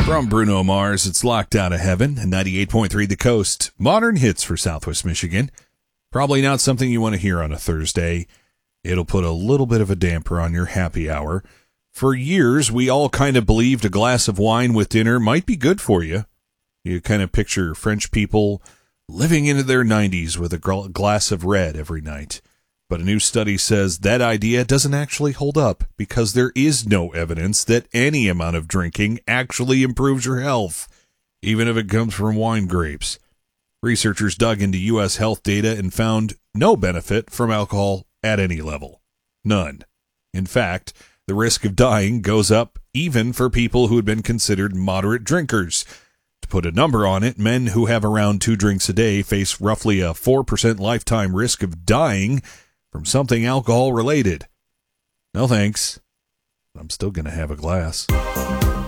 From Bruno Mars, it's Locked Out of Heaven, 98.3 The Coast. Modern hits for Southwest Michigan. Probably not something you want to hear on a Thursday. It'll put a little bit of a damper on your happy hour. For years, we all kind of believed a glass of wine with dinner might be good for you. You kind of picture French people living into their 90s with a glass of red every night. But a new study says that idea doesn't actually hold up because there is no evidence that any amount of drinking actually improves your health, even if it comes from wine grapes. Researchers dug into U.S. health data and found no benefit from alcohol at any level. None. In fact, the risk of dying goes up even for people who had been considered moderate drinkers. To put a number on it, men who have around 2 drinks a day face roughly a 4% lifetime risk of dying from something alcohol related. No thanks. I'm still going to have a glass.